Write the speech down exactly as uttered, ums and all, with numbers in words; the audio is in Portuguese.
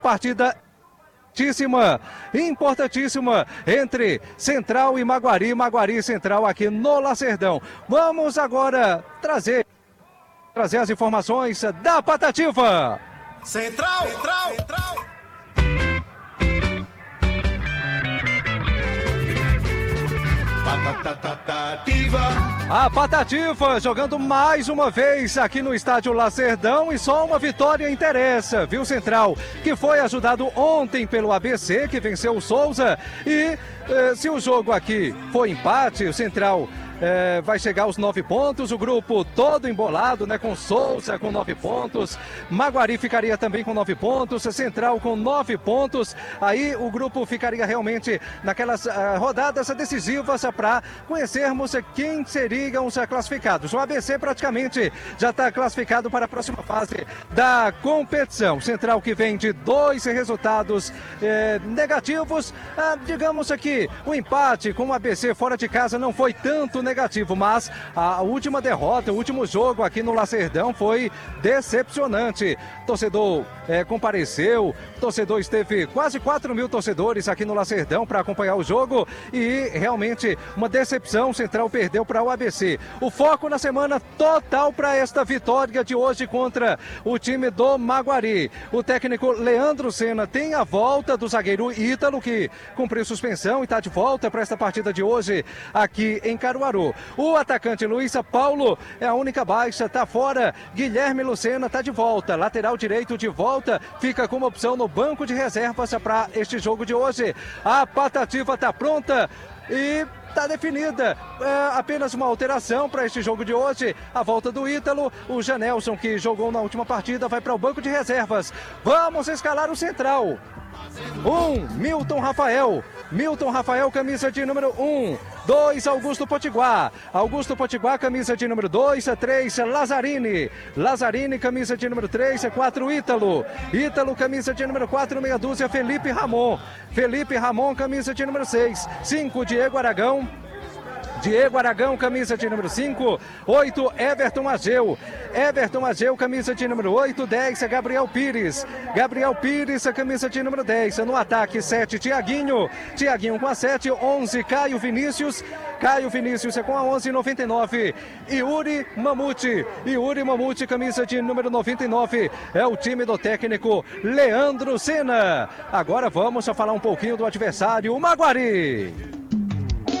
Partida importantíssima, importantíssima entre Central e Maguari, Maguari e Central aqui no Lacerdão. Vamos agora trazer, trazer as informações da Patativa. Central, Central, Central. Patativa. A Patativa jogando mais uma vez aqui no estádio Lacerdão e só uma vitória interessa, viu, Central? Que foi ajudado ontem pelo A B C, que venceu o Souza. E eh, se o jogo aqui foi empate, o Central eh, vai chegar aos nove pontos. O grupo todo embolado, né? Com Souza com nove pontos. Maguari ficaria também com nove pontos. Central com nove pontos. Aí o grupo ficaria realmente naquelas uh, rodadas decisivas para conhecermos quem seriam os classificados. O A B C praticamente já está classificado para a próxima fase da competição. Central que vem de dois resultados eh, negativos. Ah, digamos aqui, o empate com o A B C fora de casa não foi tanto negativo, mas a última derrota, o último jogo aqui no Lacerdão foi decepcionante. Torcedor eh, compareceu, torcedor esteve quase quatro mil torcedores aqui no Lacerdão para acompanhar o jogo e realmente uma decepção. Central perdeu para o A B C. O foco na semana total para esta vitória de hoje contra o time do Maguari. O técnico Leandro Senna tem a volta do zagueiro Ítalo, que cumpriu suspensão e está de volta para esta partida de hoje aqui em Caruaru. O atacante Luiz Paulo é a única baixa, está fora. Guilherme Lucena está de volta. Lateral direito de volta, fica como opção no banco de reservas para este jogo de hoje. A Patativa está pronta e está definida. É apenas uma alteração para este jogo de hoje. A volta do Ítalo. O Janelson, que jogou na última partida, vai para o banco de reservas. Vamos escalar o Central. Um, Milton Rafael. Milton Rafael, camisa de número um. dois, Augusto Potiguar. Augusto Potiguar, camisa de número dois. três, Lazzarini. Lazzarini, camisa de número três. quatro, Ítalo. Ítalo, camisa de número quatro, meia dúzia, Felipe Ramon. Felipe Ramon, camisa de número seis. cinco, Diego Aragão. Diego Aragão, camisa de número cinco. oito, Everton Ageu. Everton Ageu, camisa de número oito. dez, Gabriel Pires. Gabriel Pires, camisa de número dez. No ataque, sete, Tiaguinho. Tiaguinho com a sete. onze, Caio Vinícius. Caio Vinícius é com a onze, noventa e nove. Yuri Mamute. Yuri Mamute, camisa de número noventa e nove. É o time do técnico Leandro Senna. Agora vamos a falar um pouquinho do adversário, o Maguari.